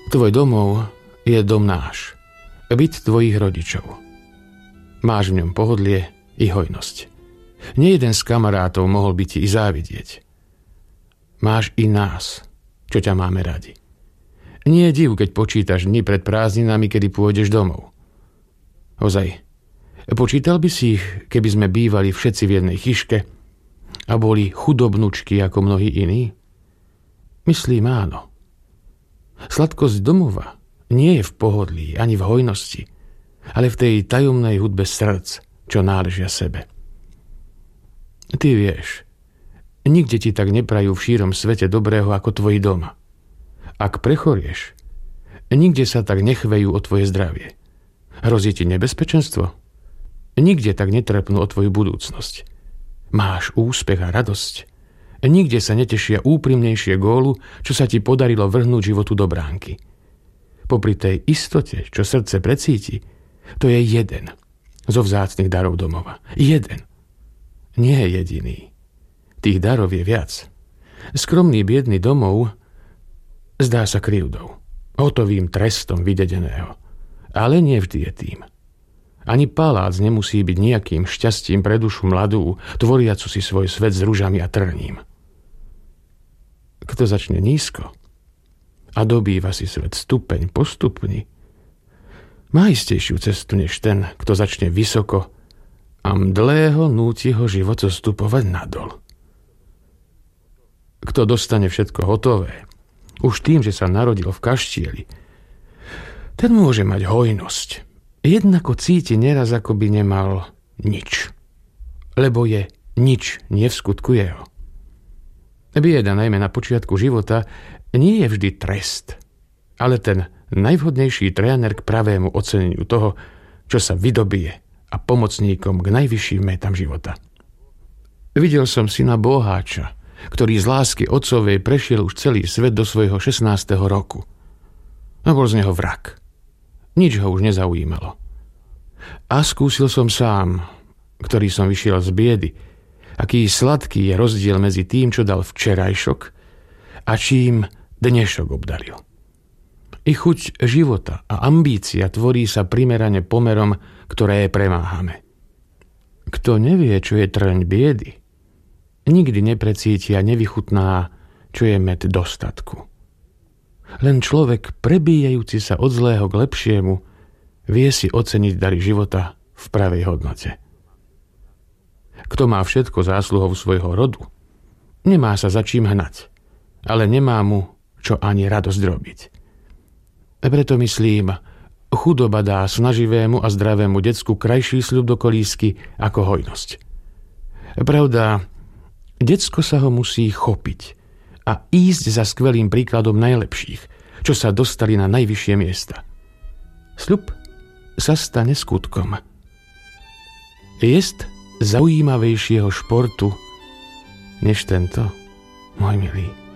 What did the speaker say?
Tvoj domov je dom náš, byt tvojich rodičov. Máš v ňom pohodlie i hojnosť. Nie jeden z kamarátov mohol by ti i závidieť. Máš i nás, čo ťa máme radi. Nie je div, keď počítaš dni pred prázdninami, kedy pôjdeš domov. Ozaj, počítal by si ich, keby sme bývali všetci v jednej chyške a boli chudobnučky ako mnohí iní? Myslím áno. Sladkosť domova nie je v pohodlí ani v hojnosti, ale v tej tajomnej hudbe srdc, čo náležia sebe. Ty vieš, nikde ti tak neprajú v šírom svete dobrého ako tvoji doma. Ak prechorieš, nikde sa tak nechvejú o tvoje zdravie. Hrozí ti nebezpečenstvo? Nikde tak netrpnú o tvoju budúcnosť. Máš úspech a radosť. Nikde sa netešia úprimnejšie gólu, čo sa ti podarilo vrhnúť životu do bránky. Popri tej istote, čo srdce precíti, to je jeden zo vzácnych darov domova. Jeden. Nie jediný. Tých darov je viac. Skromný biedný domov zdá sa krivdou, hotovým trestom vydedeného. Ale nie vždy je tým. Ani palác nemusí byť nejakým šťastím pre dušu mladú, tvoriacu si svoj svet s ružami a trním. Kto začne nízko a dobýva si svet stupeň po stupni, má istejšiu cestu než ten, kto začne vysoko a mdlého núti ho život zostupovať nadol. Kto dostane všetko hotové, už tým, že sa narodil v kaštieli, ten môže mať hojnosť. Jednako cíti neraz, ako by nemal nič. Lebo je nič nie v skutku jeho. Bieda, najmä na počiatku života, nie je vždy trest, ale ten najvhodnejší tréner k pravému oceneniu toho, čo sa vydobije a pomocníkom k najvyšším métam života. Videl som syna boháča, ktorý z lásky otcovej prešiel už celý svet do svojho 16. roku. A bol z neho vrak. Nič ho už nezaujímalo. A skúsil som sám, ktorý som vyšiel z biedy, aký sladký je rozdiel medzi tým, čo dal včerajšok a čím dnešok obdaril. I chuť života a ambícia tvorí sa primerane pomerom, ktoré premáhame. Kto nevie, čo je trň biedy, nikdy neprecíti a nevychutná, čo je med dostatku. Len človek, prebíjajúci sa od zlého k lepšiemu, vie si oceniť dary života v pravej hodnote. Kto má všetko zásluhou svojho rodu, nemá sa za čím hnať, ale nemá mu čo ani radosť robiť. Preto myslím, chudoba dá snaživému a zdravému decku krajší sľub do kolísky ako hojnosť. Pravda, decko sa ho musí chopiť a ísť za skvelým príkladom najlepších, čo sa dostali na najvyššie miesta. Sľub sa stane skutkom. Jest zaujímavejšieho športu než tento, môj milý.